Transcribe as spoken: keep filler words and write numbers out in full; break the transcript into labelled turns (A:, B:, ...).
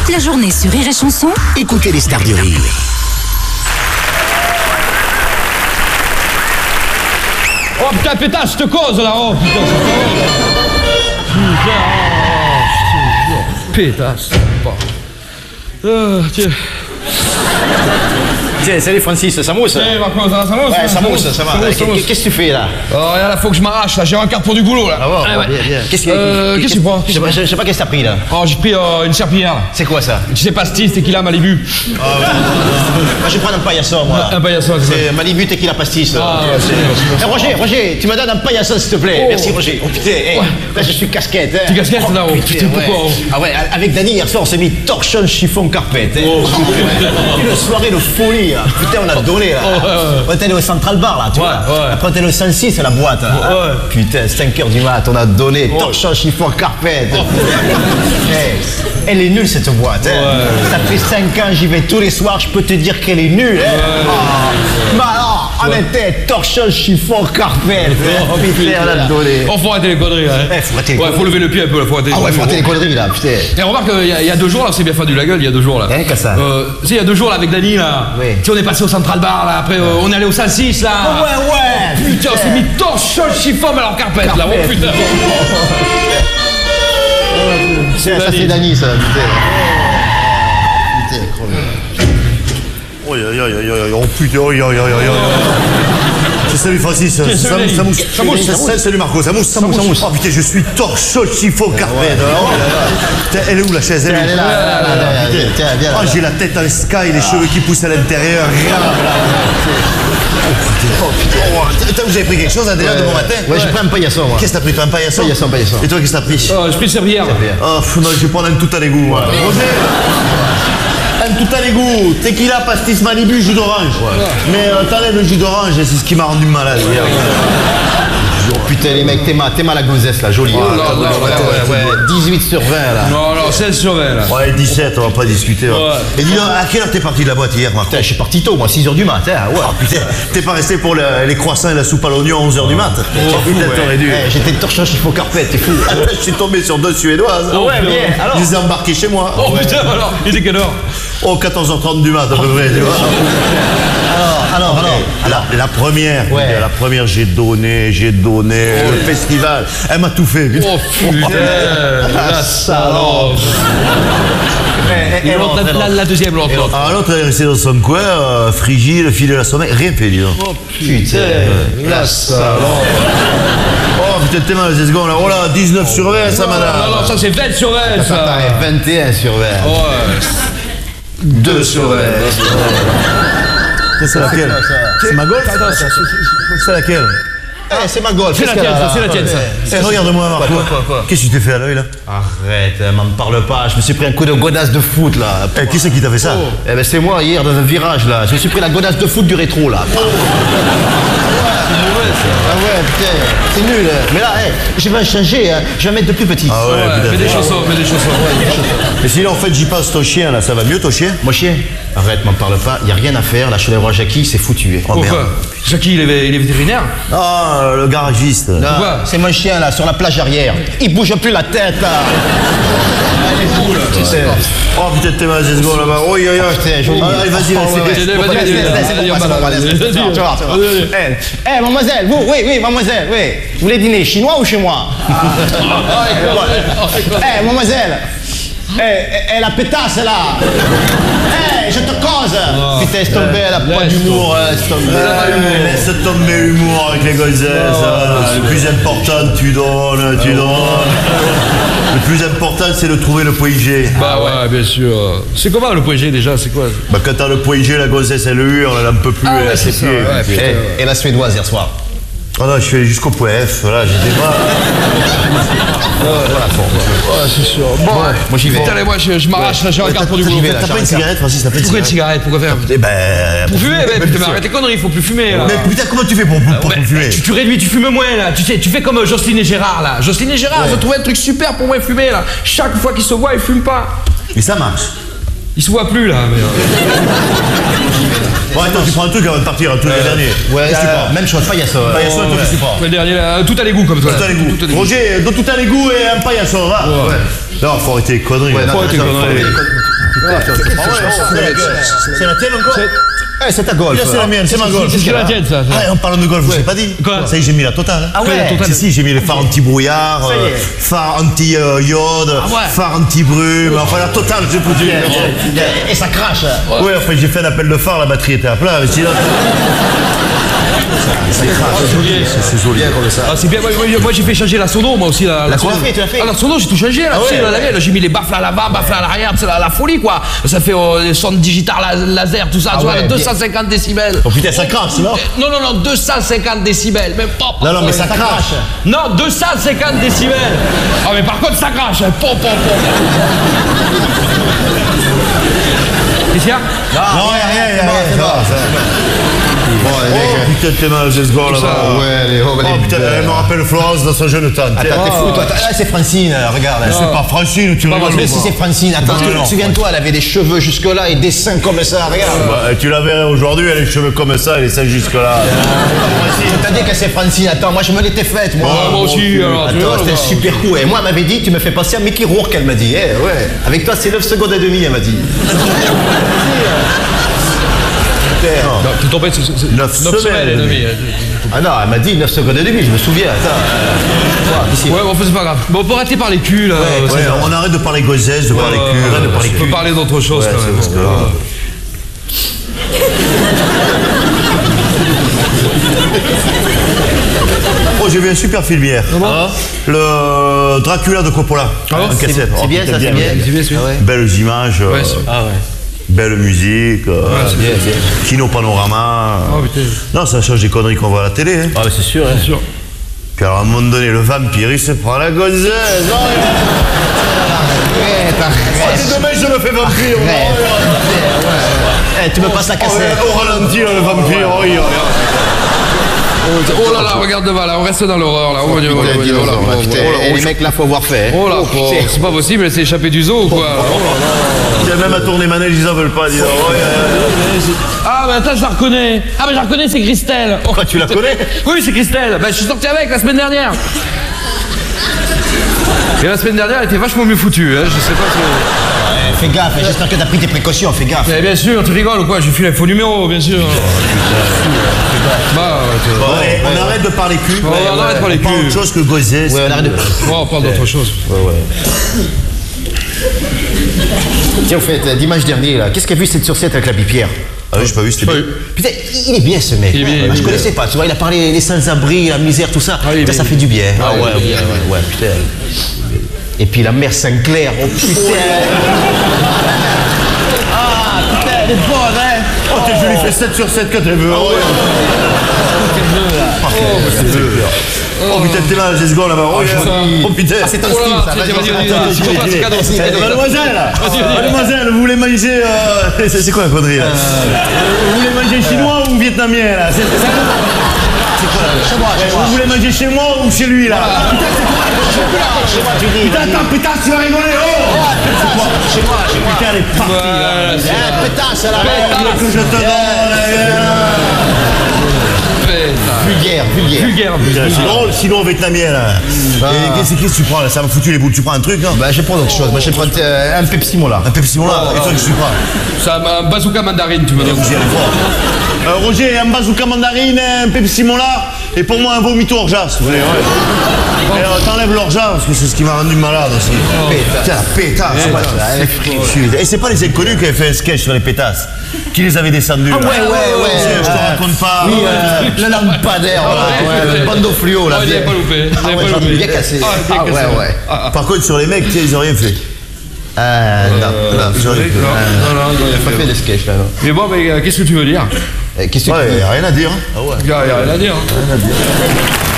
A: Toute la journée sur Rire et Chanson,
B: Écoutez les stars du rire.
C: Oh putain, pétasse, je te cause là, oh putain, ça Putain, pétasse, bon. Euh, tiens.
D: Tiens, salut Francis, ça mousse?
C: Tiens, Marco, ça va, ça mousse?
D: Ouais, ça mousse, ça va. Qu'est-ce que tu fais là?
C: Oh, regarde là, faut que je m'arrache là, j'ai un quart pour du boulot là.
D: Ah bon,
C: ah, ouais.
D: bien, bien. Qu'est-ce que
C: euh, qu'est-ce que tu prends?
D: Je sais pas, je sais pas qu'est-ce que t'as pris là.
C: Oh, j'ai pris euh, une serpillière là.
D: C'est quoi ça?
C: Tu sais, pastis, tequila, Malibu.
D: Oh, ouais. Moi je vais prendre un paillasson moi.
C: Un paillasson,
D: c'est Malibu, tequila, pastis.
C: Ah, ouais, c'est
D: eh, Roger, Roger, tu me donnes un paillasson s'il te plaît.
C: Oh.
D: Merci Roger. Oh putain, hey,
C: ouais.
D: Là je suis casquette. Hein.
C: Tu casquette oh, là, oh putain, pourquoi oh.
D: Ah ouais, avec Dany hier soir on s'est mis torchon chiffon carpette. Hein. Oh, une soirée de folie là. Putain, on a donné là.
C: Oh, ouais, ouais.
D: On était allé au Central Bar là, tu
C: ouais,
D: vois.
C: Ouais.
D: Après on était allé au cent six à la boîte là.
C: Ouais.
D: Putain, cinq heures du mat, on a donné
C: oh.
D: torchon chiffon carpette. Oh. Hey, elle est nulle cette boîte. Hein.
C: Ouais.
D: Ça fait cinq ans, j'y vais tous les soirs, je peux te dire qu'elle est nulle. Hein.
C: Ouais.
D: Oh. Bah alors, on était torchon chiffon carpette.
C: Oh,
D: putain, on a donné.
C: Oh, faut arrêter les conneries là.
D: Eh, faut arrêter les
C: ouais, faut lever le pied un peu là, faut arrêter les
D: Ah ouais, faut arrêter les conneries là, putain.
C: Et remarque, il y, y a deux jours là, c'est bien fendu la gueule, il y a deux jours là.
D: Hein, qu'est-ce ça
C: euh, Tu sais, il y a deux jours là avec Dany là.
D: Oui.
C: Tu sais, on est passé au Central Bar là, après euh, on est allé au cent six là.
D: Oh, ouais, ouais.
C: Putain, on s'est mis torchon chiffon mais alors carpette, carpette là, oh putain.
D: C'est ça, c'est Dany ça, putain. Putain, crevé.
E: Oh, aïe, aïe, aïe, aïe, oh putain, aïe, aïe, aïe, aïe. Salut Francis, ça, ça, mousse, ça mousse, ça mousse, ça mousse. Salut Marco, ça mousse, ça mousse, ça mousse. Oh putain, je suis torchon chiffon carpette. Putain, elle est où la chaise? Elle est
D: là, là, là, là. Tiens, viens là.
E: Oh, j'ai la tête en sky, les cheveux qui poussent à l'intérieur. Oh putain, vous avez pris quelque chose là, déjà de bon matin?
D: Ouais, j'ai pris un paillasson moi.
E: Qu'est-ce que t'as pris toi? Un paillasson?
D: Paillasson, paillasson.
E: Et toi, qu'est-ce que t'as pris?
C: Oh, j'ai pris le servière.
E: Oh, non, je vais prendre un tout à l'égout moi. Roger, un tout à l'égout, tequila, pastis, Malibu, jus d'orange. Ouais. Mais euh, t'enlèves le jus d'orange, c'est ce qui m'a rendu malade. Ouais.
D: Oh putain les mecs, t'es mal, t'es mal la gonzesse là, jolie.
C: Oh, hein. Là, là, ouais, ouais, ouais.
D: dix-huit sur vingt là.
C: Non, non, seize sur vingt là.
E: Ouais, dix-sept, on va pas discuter. Ouais. Ouais. Et dis donc, à quelle heure t'es parti de la boîte hier, Marco?
D: Putain, je suis parti tôt, moi, six heures du matin. Ouais.
E: Oh putain, t'es pas resté pour le, les croissants et la soupe à l'oignon à onze heures du mat?
D: Oh, putain, t'aurais dû. Hey, j'étais torchon chiffon carpette, t'es fou.
E: Je suis tombé sur deux Suédoises.
C: Oh, ouais, bien.
E: Alors, je les ai embarqués chez moi.
C: Oh
E: ouais.
C: putain, alors, il était quelle heure?
E: Oh, quatorze heures trente du mat, à peu près, tu vois.
D: Alors, alors, alors.
E: La, la première,
D: ouais.
E: la première, j'ai donné, j'ai donné, oh, le oui. festival, elle m'a tout fait.
C: Oh putain, la salope. Et, et, et l'autre, la, la deuxième, l'autre.
E: Ah, l'autre, elle est restée dans son coin, euh, frigide, filer la sommeil, rien fait, dis donc.
C: Oh putain, la salope.
E: Oh putain, t'es mal les secondes là. Oh là, dix-neuf sur vingt, ça, madame.
C: Non, non, ça c'est vingt sur vingt, ça.
D: Attends, vingt et un sur vingt.
C: Ouais.
D: deux sur vingt.
E: C'est laquelle? C'est ma golf? C'est laquelle?
D: Eh, c'est ma golf.
C: C'est la tienne, ça, c'est la tienne, ça.
E: Eh, regarde-moi, Marco.
D: Quoi, quoi, quoi?
E: Qu'est-ce que tu t'es fait à l'œil, là?
D: Arrête, m'en parle pas. Je me suis pris un coup de godasse de foot, là.
E: Eh, qui c'est qui t'a fait ça?
D: Oh. Eh ben, c'est moi, hier, dans un virage, là. Je me suis pris la godasse de foot du rétro, là. Oh. Ah ouais, putain, c'est nul. Mais là, hey, je vais changer, hein. Je vais mettre de plus petit.
E: Ah ouais,
C: ouais mets des chaussons, mets des chaussons.
E: Mais sinon, en fait, j'y passe ton chien, là, ça va mieux, ton chien?
D: Mon chien? Arrête, m'en parle pas, y a rien à faire. Là, je suis allé voir Jackie, c'est foutu.
E: Oh,
C: pourquoi?
E: merde.
C: Jackie, il est, il est vétérinaire?
E: Ah, le garagiste.
C: Pourquoi?
D: C'est mon chien, là, sur la plage arrière. Il bouge plus la tête, là. Elle est cool, tu sais.
E: Oh putain, t'es mal les secondes là-bas. Oh, aïe, aïe.
D: Putain, joli.
E: Allez, vas-y,
D: vas-y. Eh, mademoiselle, vous, oui, oui, mademoiselle, oui. Vous voulez dîner chez-moi ou chez moi? Eh, mademoiselle. Eh, la pétasse, là. Eh, je te cause. Putain, laisse tomber, elle a pas d'humour, laisse tomber.
E: Laisse tomber l'humour avec les gonzesses. Le plus important, tu donnes, tu donnes. Le plus important, c'est de trouver le point G.
C: Bah ouais, bien sûr. C'est comment le point G déjà? C'est quoi?
E: Bah quand t'as le point G, la gonzesse elle hurle, elle en peut plus,
C: ah,
E: elle
C: ouais,
E: a ses
C: ça,
E: pieds.
C: ouais,
D: et, et la suédoise hier soir?
E: Oh non, je suis allé jusqu'au point F, voilà, j'étais pas...
D: Voilà, bon.
C: Ouais, c'est sûr. Bon, ouais.
D: Moi j'y vais.
C: Putain, allez, moi je, je m'arrache, là, j'ai un quart pour du boulot.
E: T'as pas une cigarette, Francis? T'as pas une
C: Pourquoi une cigarette? Pourquoi faire?
E: Eh ben...
C: Pour fumer, mais putain, mais arrête tes conneries, faut plus fumer là.
E: Mais putain, comment tu fais pour, pour, pour
C: ouais,
E: fumer?
C: tu, tu réduis, tu fumes moins là. Tu sais, tu fais comme Jocelyne et Gérard là. Jocelyne et Gérard, ils ont trouvé un truc super pour moins fumer là. Chaque fois qu'ils se voient, ils fument pas.
E: Mais ça marche.
C: Ils se voient plus là. Mais...
E: Bon, attends, tu prends un truc avant de partir, un truc le dernier.
D: Ouais, euh, même chose, paillasson.
E: Paillasson, toi, qu'est-ce que tu prends?
C: Le dernier, là, tout à l'égout comme toi.
E: Tout à l'égout. Roger, donne tout à l'égout et un paillasson, va.
C: Ouais.
E: Non, faut arrêter les conneries.
C: Ouais, faut arrêter les conneries.
E: C'est la tienne encore?
D: Eh, c'est ta golf.
E: C'est la mienne, c'est ma golf.
C: C'est ce que la tienne, ça.
E: Ah, en parlant de golf, je t'ai pas dit.
C: Quoi?
E: Ça y est, j'ai mis la totale.
D: Ah ouais.
E: Si, si, j'ai mis les phares anti-brouillard, euh, phares anti-iode,
C: Ah ouais.
E: phares anti-brume, enfin la totale, j'ai foutu.
D: Et ça crache.
E: Ouais, enfin j'ai fait un appel de phare, la batterie était à plat, mais sinon. C'est joli, c'est joli.
D: Comme ça.
C: Ah, c'est bien, moi, moi, moi, j'ai fait changer la sono, moi aussi. La,
D: La
C: sono.
D: tu l'as fait, tu l'as fait.
C: Ah, la sono, j'ai tout changé, là, tu sais,
D: ouais,
C: la mienne, j'ai mis les baffles à l'avant, baffles à l'arrière, c'est la, la folie, quoi. Ça fait euh, les sons digital la- laser, tout ça, tu vois,
D: ouais,
C: deux cent cinquante décibels.
E: Oh putain, ça crache, non?
C: Non, non, non, deux cent cinquante décibels, même pas.
E: Non, non, mais ça crache.
C: Non, deux cent cinquante décibels. Ah, mais par contre, ça crache. hein. Pom, pom, pom. Qu'est-ce qu'il y a?
E: Non, y'a rien, y'a rien. Ça va, ça va.
D: Bon, les
E: Oh
D: mecs.
E: putain, t'es mal, j'ai ce gars
C: ça,
E: là-bas.
D: Ouais, les oh,
E: Oh
D: les
E: putain, elle me rappelle Florence dans son jeune temps.
D: Attends, t'es fou, toi. Là, c'est Francine, regarde.
E: C'est pas Francine, tu rigoles.
D: Mais si c'est Francine, attends,
E: Non, non.
D: souviens-toi, elle avait des cheveux jusque-là et des seins comme ça, regarde.
E: Bah, tu la verrais aujourd'hui, elle a les cheveux comme ça, elle est ça jusque-là.
D: Je t'ai dit que c'est Francine, attends, moi je me l'étais faite, moi.
C: Ah, moi aussi, alors, tu
D: Attends,
C: vois,
D: c'était
C: bah.
D: super cool. Et moi, elle m'avait dit, tu me fais penser à Mickey Rourke, elle m'a dit. Eh, ouais. Avec toi, c'est neuf secondes et demie, elle m'a dit.
C: Non, tu tombes sur
E: Neuf semaines et demie.
D: Ah non, elle m'a dit neuf secondes et demie, je me souviens. Attends. Quoi, ici.
C: Ouais, bon, c'est pas grave. Bon, on peut arrêter par les culs, là.
E: Ouais, on arrête de parler gossesse, de parler cul.
C: Ouais,
E: arrête de parler
C: on peut
E: cul.
C: parler d'autre chose,
E: Ouais,
C: quand
E: c'est
C: même.
E: parce que là- Oh, j'ai vu un super film hier.
C: Ah.
E: Le Dracula de Coppola.
C: Ah bon
E: En cassette.
D: C'est
E: Oh,
D: bien,
E: putain,
D: ça, c'est bien.
C: C'est bien, c'est bien.
D: Ah ouais.
E: Belles images, euh,
C: Ouais, c'est-
D: Ah ouais.
E: belle musique, euh,
C: c'est bien, c'est bien.
E: Kino Panorama.
C: Oh, putain.
E: Non, ça change des conneries qu'on voit à la télé. Hein.
D: Ah, mais c'est sûr, hein.
C: Bien sûr.
E: Puis alors, à un moment donné, le vampire, il se prend la gonzesse. Oh,
D: Arrête, arrête.
E: c'est dommage, je me fais vampire.
D: Arrête. Eh, tu me passes la
E: Oh,
D: cassette.
E: au ralenti, là, le vampire. Oh, il-
C: Oh là là, regarde devant, là, on reste dans l'horreur, là. Oh,
D: Putain,
C: oh, oh,
D: dis
C: oh,
D: donc,
C: là,
D: ouais,
C: oh,
D: putain,
C: oh là,
D: et
C: oh,
D: les mecs là, faut avoir fait. hein.
C: Oh là, oh,
D: Putain.
C: c'est pas possible, elle s'est échappée du zoo ou quoi?
E: Il a même à tourner manège, ils en veulent pas. Dis donc. Oh, il y a-
C: Ah, mais attends, je la reconnais. Ah, mais je la reconnais, c'est Christelle. Oh,
E: Quoi, tu la connais?
C: Oui, c'est Christelle. Ben, je suis sorti avec la semaine dernière. Et la semaine dernière, elle était vachement mieux foutue, hein. Je sais pas si.
D: Eh, Fais gaffe, j'espère que t'as pris tes précautions, fais gaffe.
C: Mais bien sûr, tu rigoles ou quoi? J'ai filé un faux numéro, bien sûr. Bah, ouais, tu-
E: Bon, eh, on arrête de parler cul.
C: Ouais, on arrête de parler
E: Pas
C: cul.
E: autre chose que gossesse.
D: Ouais, on arrête de.
C: Bon, on parle d'autre chose.
D: Tiens, au fait, euh, dimanche dernier, là, qu'est-ce qu'a vu cette sur sept avec la Bipierre?
E: Ah oui, j'ai pas vu, c'était
C: Pas
E: bien.
C: eu.
D: Putain, il est bien ce mec.
C: Il est bien,
D: Ah,
C: il est
D: je
C: bien.
D: connaissais pas, tu vois, il a parlé des sans-abri, la misère, tout ça.
C: Ah, il est
D: Putain,
C: bien.
D: ça fait du bien.
C: Ah,
D: Ah
C: il est
D: ouais,
C: bien.
D: ouais, ouais, ouais, putain. Et puis la mère Sinclair, oh putain. Ah, putain, elle est bonne, hein.
E: Oh, t'es je lui fais sept sur sept quand elle veut. Oh, Oh putain, t'es là, j'ai ce gars là-bas. Oh,
C: putain.
E: oh putain.
D: Ah, c'est ton
C: Oh
D: style,
C: là,
D: ça.
C: tiens,
D: Vas-y,
C: tiens, vas-y,
D: vas-y,
C: vas-y,
D: vas-y,
C: c'est
D: vas-y,
C: pas- c'est cadeau, c'est
D: vas-y,
C: cadeau.
D: vas-y.
E: Mademoiselle,
C: Vas-y, vas-y.
E: mademoiselle, vous voulez manger. euh, C'est c'est quoi la connerie là Vous voulez manger chinois ou vietnamien là C'est c'est quoi
D: Chez moi, chez moi.
E: Vous voulez manger chez moi ou chez lui là
D: Chez moi, tu dis.
E: Putain, attends, putain, tu vas rigoler. Oh
D: Chez moi, chez moi.
E: Putain, elle est partie là.
C: Voilà, c'est
D: Eh, pétasse, là.
E: Que je te donne.
C: Putain.
D: Vulgaire, vulgaire.
C: Vulgaire.
E: C'est drôle, sinon vietnamien là. Et qu'est-ce qu'est-ce que tu prends là Ça m'a foutu les boules. Tu prends un truc non
D: Bah, je vais prendre autre chose. Moi, je vais prendre euh, un Pepsi Mola.
E: Un Pepsi Mola. Et toi, qu'est-ce que tu prends
C: Ça un bazooka mandarine, tu me donnes.
E: Vous y allez voir. Euh, Roger, un bazooka mandarine, un Pepsi Mola, et pour moi un vomito orgeat, s'il vous plaît. Ouais. Et, euh, t'enlèves l'orgeat, parce que c'est ce qui m'a rendu malade aussi. Putain, la pétasse, ouais,
D: elle est
E: fritude. Et c'est pas les inconnus qui avaient fait un sketch sur les pétasses, qui les avaient descendus.
D: Ah
E: là.
D: ouais, ouais, ouais.
E: Je te raconte pas.
D: Oui, euh, le lampadaire,
C: Ah
D: là,
C: ouais,
D: ouais, le bandeau fluo, là.
C: Ah, il
D: bien.
C: avait pas loupé. Il
D: Ah
C: avait
D: ouais,
C: pas
D: j'en ai
C: loupé.
D: bien cassé.
C: Ah, bien
D: Ah
C: cassé.
D: ouais, ouais.
C: Ah,
E: Par contre, sur les mecs, tiens, ils ont rien fait.
D: Ah, non, non,
E: Ils ont rien fait.
C: Non, non, non, il y a
D: pas
C: fait.
D: fait de sketch, là, non.
C: Mais bon, mais euh, qu'est-ce que tu veux dire?
D: Eh, Qu'est-ce que
E: Ouais,
D: tu dis
E: y a rien à dire.
C: Il y a il y a rien à dire. hein.